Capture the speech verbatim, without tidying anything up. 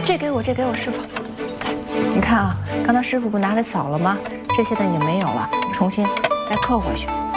这给我，这给我师傅。来，你看啊，刚才师傅不拿来扫了吗？这些的已经没有了，重新再扣回去。